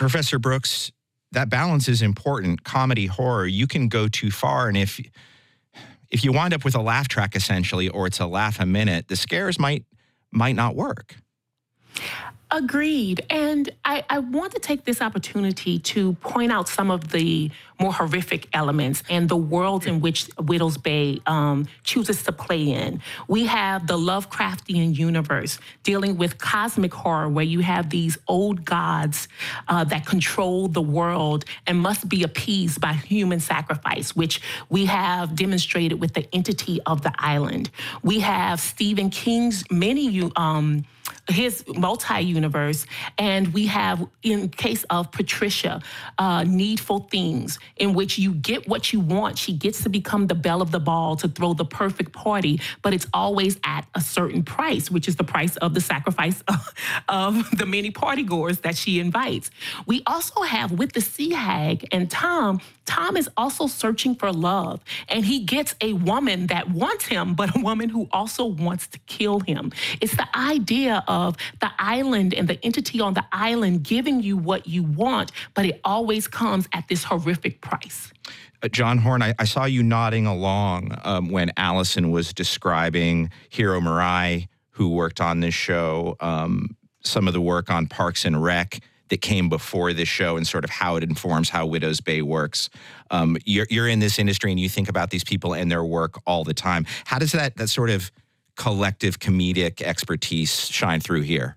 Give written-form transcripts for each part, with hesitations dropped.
Professor Brooks, that balance is important. Comedy, horror, you can go too far, and if you wind up with a laugh track essentially, or it's a laugh a minute, the scares might not work. Agreed. And I want to take this opportunity to point out some of the more horrific elements and the worlds in which Widows Bay chooses to play in. We have the Lovecraftian universe dealing with cosmic horror, where you have these old gods that control the world and must be appeased by human sacrifice, which we have demonstrated with the entity of the island. We have Stephen King's his multi-universe, and we have, in case of Patricia, Needful Things, in which you get what you want. She gets to become the belle of the ball to throw the perfect party, but it's always at a certain price, which is the price of the sacrifice of the many partygoers that she invites. We also have, with the Sea Hag and Tom is also searching for love, and he gets a woman that wants him, but a woman who also wants to kill him. It's the idea of the island and the entity on the island giving you what you want, but it always comes at this horrific price. John Horn, I saw you nodding along when Allison was describing Hiro Murai, who worked on this show, some of the work on Parks and Rec that came before this show, and sort of how it informs how Widows Bay works. You're in this industry and you think about these people and their work all the time. How does that sort of collective comedic expertise shine through here?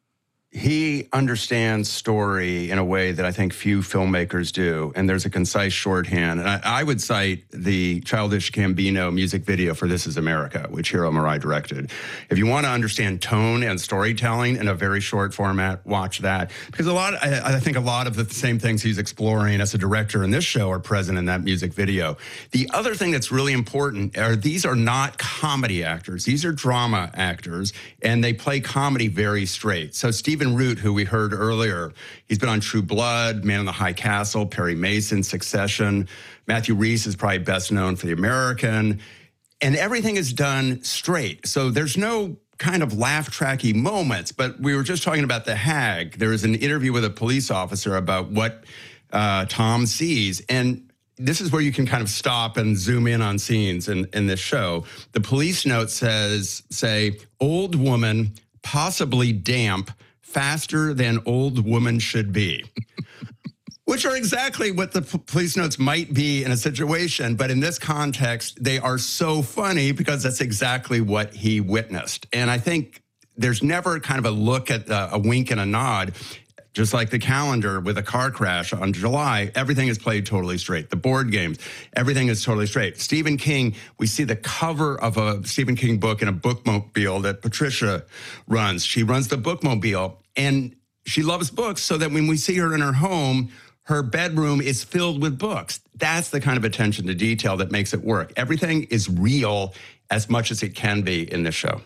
He understands story in a way that I think few filmmakers do, and there's a concise shorthand. And I would cite the Childish Gambino music video for This Is America, which Hiro Murai directed. If you want to understand tone and storytelling in a very short format, watch that. Because I think a lot of the same things he's exploring as a director in this show are present in that music video. The other thing that's really important are these are not comedy actors. These are drama actors, and they play comedy very straight. So Stephen Root, who we heard earlier, he's been on True Blood, Man in the High Castle, Perry Mason, Succession. Matthew Rhys is probably best known for The American. And everything is done straight. So there's no kind of laugh-tracky moments. But we were just talking about The Hag. There was an interview with a police officer about what Tom sees. And this is where you can kind of stop and zoom in on scenes in this show. The police note say, old woman, possibly damp, faster than old woman should be, which are exactly what the police notes might be in a situation. But in this context, they are so funny because that's exactly what he witnessed. And I think there's never kind of a look at a wink and a nod. Just like the calendar with a car crash on July, everything is played totally straight. The board games, everything is totally straight. Stephen King, we see the cover of a Stephen King book in a bookmobile that Patricia runs. She runs the bookmobile, and she loves books, so that when we see her in her home, her bedroom is filled with books. That's the kind of attention to detail that makes it work. Everything is real as much as it can be in this show.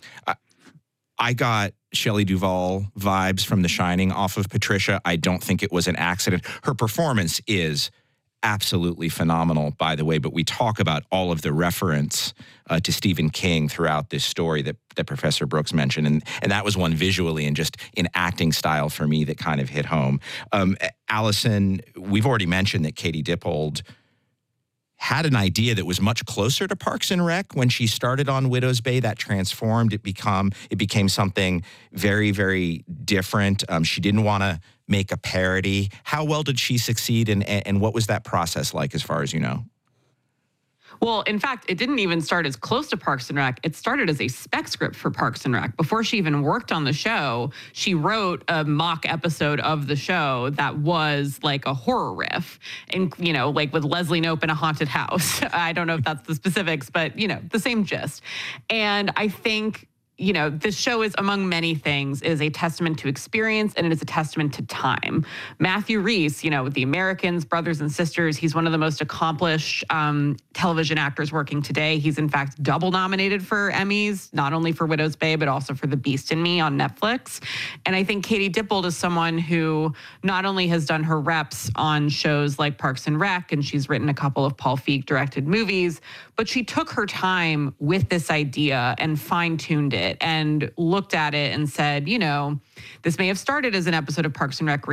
I got Shelley Duvall vibes from The Shining off of Patricia. I don't think it was an accident. Her performance is absolutely phenomenal, by the way, but we talk about all of the reference to Stephen King throughout this story that Professor Brooks mentioned, and that was one visually and just in acting style for me that kind of hit home. Allison, we've already mentioned that Katie Dippold had an idea that was much closer to Parks and Rec when she started on Widows Bay. That transformed. It became something very, very different. She didn't want to make a parody. How well did she succeed, and what was that process like, as far as you know? Well, in fact, it didn't even start as close to Parks and Rec. It started as a spec script for Parks and Rec. Before she even worked on the show, she wrote a mock episode of the show that was like a horror riff, and like with Leslie Knope in a haunted house. I don't know if that's the specifics, but the same gist. And I think this show is, among many things, is a testament to experience, and it is a testament to time. Matthew Rhys, The Americans, Brothers and Sisters, he's one of the most accomplished television actors working today. He's, in fact, double nominated for Emmys, not only for Widows Bay, but also for The Beast in Me on Netflix. And I think Katie Dippold is someone who not only has done her reps on shows like Parks and Rec, and she's written a couple of Paul Feig-directed movies, but she took her time with this idea and fine-tuned it and looked at it and said, this may have started as an episode of Parks and Recreation,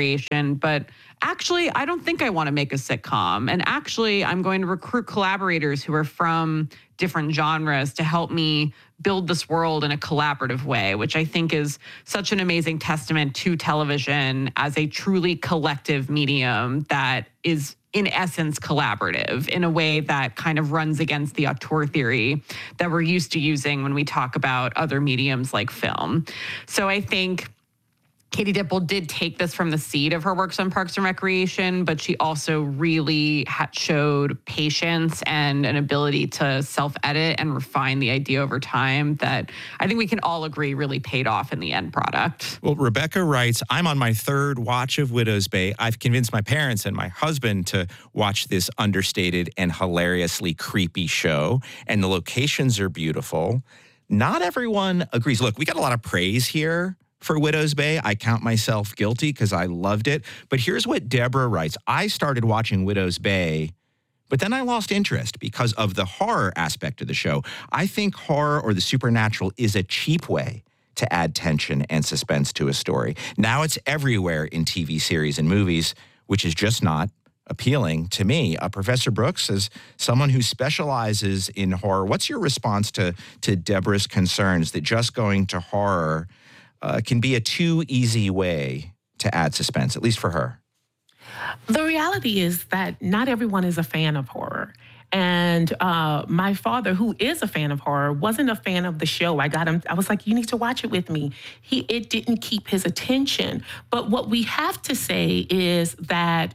decision, but actually, I don't think I want to make a sitcom. And actually, I'm going to recruit collaborators who are from different genres to help me build this world in a collaborative way, which I think is such an amazing testament to television as a truly collective medium that is in essence collaborative in a way that kind of runs against the auteur theory that we're used to using when we talk about other mediums like film. So I think Katie Dipple did take this from the seed of her works on Parks and Recreation, but she also really showed patience and an ability to self-edit and refine the idea over time that I think we can all agree really paid off in the end product. Well, Rebecca writes, I'm on my third watch of Widow's Bay. I've convinced my parents and my husband to watch this understated and hilariously creepy show, and the locations are beautiful. Not everyone agrees. Look, we got a lot of praise here for Widow's Bay. I count myself guilty because I loved it. But here's what Deborah writes. I started watching Widow's Bay, but then I lost interest because of the horror aspect of the show. I think horror or the supernatural is a cheap way to add tension and suspense to a story. Now it's everywhere in TV series and movies, which is just not appealing to me. Professor Brooks, as someone who specializes in horror, what's your response to Deborah's concerns that just going to horror can be a too easy way to add suspense, at least for her? The reality is that not everyone is a fan of horror. And my father, who is a fan of horror, wasn't a fan of the show. I was like, you need to watch it with me. It didn't keep his attention. But what we have to say is that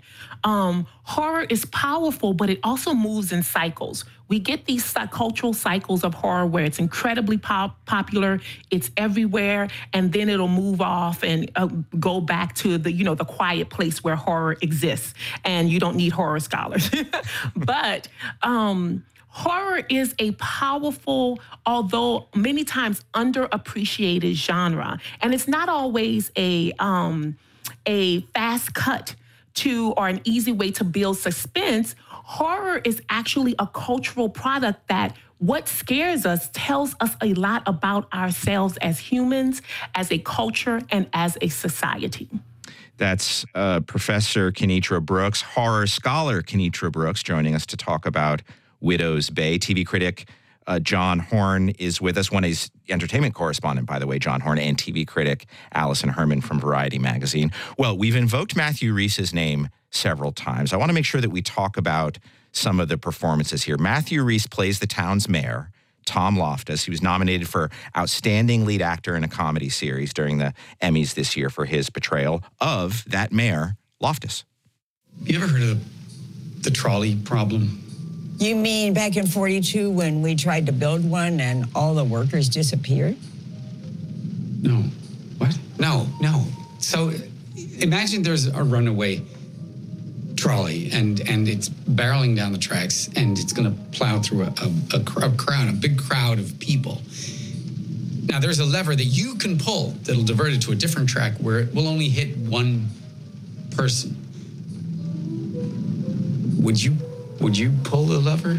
horror is powerful, but it also moves in cycles. We get these cultural cycles of horror where it's incredibly popular, it's everywhere, and then it'll move off and go back to the quiet place where horror exists, and you don't need horror scholars. But horror is a powerful, although many times underappreciated genre, and it's not always a fast cut to or an easy way to build suspense. Horror is actually a cultural product that what scares us tells us a lot about ourselves as humans, as a culture, and as a society. That's Professor Kenitra Brooks, horror scholar Kenitra Brooks, joining us to talk about Widow's Bay. TV critic John Horn is with us. One is entertainment correspondent, by the way, John Horn, and TV critic Allison Herman from Variety magazine. Well, we've invoked Matthew Rhys's name several times. I want to make sure that we talk about some of the performances here. Matthew Rhys plays the town's mayor, Tom Loftus. He was nominated for Outstanding Lead Actor in a Comedy Series during the Emmys this year for his portrayal of that mayor, Loftus. You ever heard of the trolley problem? You mean back in 42 when we tried to build one and all the workers disappeared? No. What? No. So imagine there's a runaway trolley and it's barreling down the tracks and it's going to plow through a big crowd of people. Now there's a lever that you can pull that'll divert it to a different track where it will only hit one person. Would you pull the lever?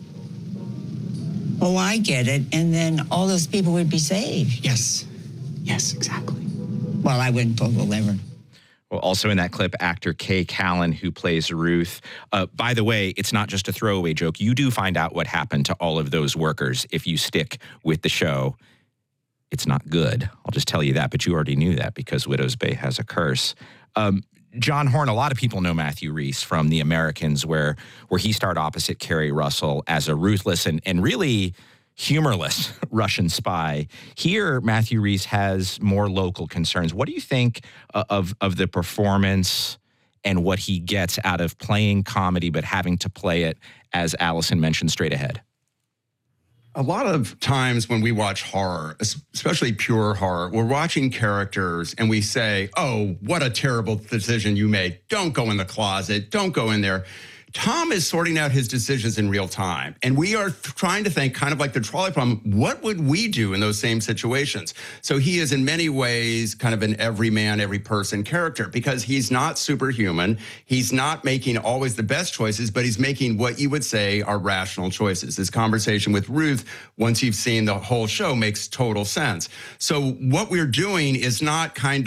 Oh, I get it. And then all those people would be saved. Yes, exactly. Well, I wouldn't pull the lever. Well, also in that clip, actor Kay Callan, who plays Ruth. By the way, it's not just a throwaway joke. You do find out what happened to all of those workers if you stick with the show. It's not good. I'll just tell you that, but you already knew that because Widow's Bay has a curse. John Horn, a lot of people know Matthew Rhys from The Americans, where he starred opposite Kerry Russell as a ruthless and really humorless Russian spy. Here, Matthew Rhys has more local concerns. What do you think of the performance and what he gets out of playing comedy but having to play it, as Allison mentioned, straight ahead? A lot of times when we watch horror, especially pure horror, we're watching characters and we say, oh, what a terrible decision you made. Don't go in the closet. Don't go in there. Tom is sorting out his decisions in real time. And we are trying to think, kind of like the trolley problem, what would we do in those same situations? So he is in many ways kind of an everyman, every person character because he's not superhuman. He's not making always the best choices, but he's making what you would say are rational choices. This conversation with Ruth, once you've seen the whole show, makes total sense. So what we're doing is not kind of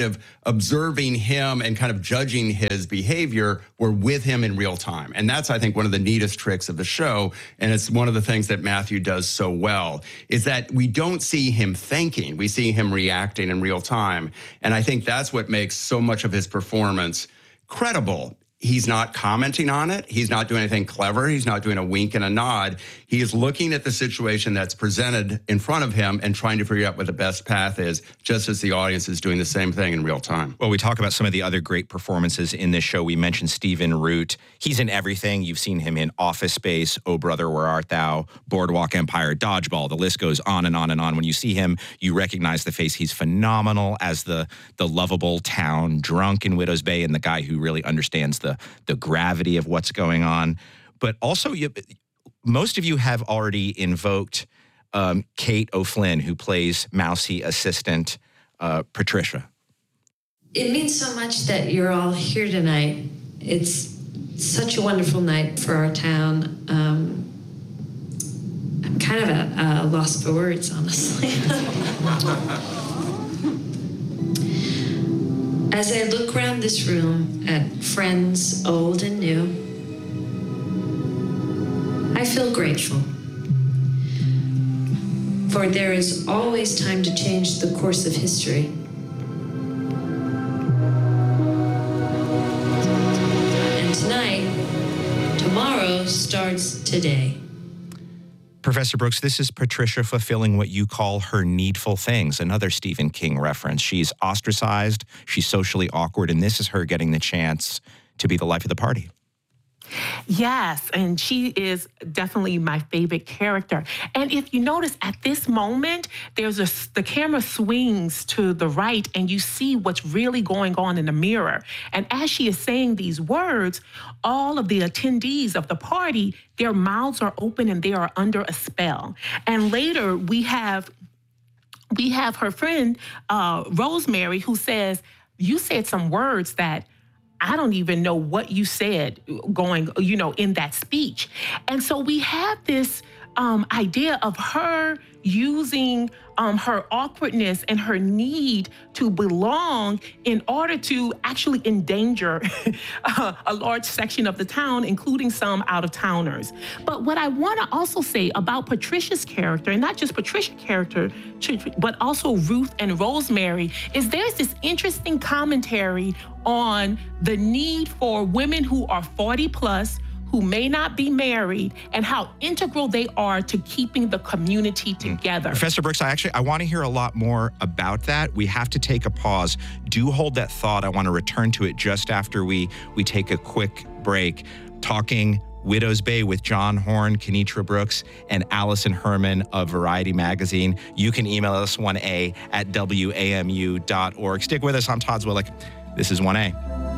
observing him and kind of judging his behavior were with him in real time. And that's, I think, one of the neatest tricks of the show. And it's one of the things that Matthew does so well, is that we don't see him thinking, we see him reacting in real time. And I think that's what makes so much of his performance credible. He's not commenting on it. He's not doing anything clever. He's not doing a wink and a nod. He is looking at the situation that's presented in front of him and trying to figure out what the best path is, just as the audience is doing the same thing in real time. Well, we talk about some of the other great performances in this show. We mentioned Stephen Root. He's in everything. You've seen him in Office Space, Oh Brother, Where Art Thou, Boardwalk Empire, Dodgeball. The list goes on and on and on. When you see him, you recognize the face. He's phenomenal as the lovable town drunk in Widow's Bay and the guy who really understands the gravity of what's going on. But also, most of you have already invoked Kate O'Flynn, who plays Mousy assistant Patricia. It means so much that you're all here tonight. It's such a wonderful night for our town. I'm kind of at a loss for words, honestly. As I look around this room at friends old and new, I feel grateful. For there is always time to change the course of history. And tonight, tomorrow starts today. Professor Brooks, this is Patricia fulfilling what you call her needful things, another Stephen King reference. She's ostracized, she's socially awkward, and this is her getting the chance to be the life of the party. Yes, and she is definitely my favorite character. And if you notice, at this moment, the camera swings to the right, and you see what's really going on in the mirror. And as she is saying these words, all of the attendees of the party, their mouths are open and they are under a spell. And later, we have her friend, Rosemary, who says, "You said some words that I don't even know what you said in that speech." And so we have this idea of her using her awkwardness and her need to belong in order to actually endanger a large section of the town, including some out-of-towners. But what I want to also say about Patricia's character, and not just Patricia's character, but also Ruth and Rosemary, is there's this interesting commentary on the need for women who are 40 plus, who may not be married, and how integral they are to keeping the community together. Professor Brooks, I want to hear a lot more about that. We have to take a pause. Do hold that thought. I want to return to it just after we take a quick break. Talking Widow's Bay with John Horn, Kenitra Brooks, and Allison Herman of Variety Magazine. You can email us 1A@WAMU.org. Stick with us. I'm Todd Zwillich. This is 1A.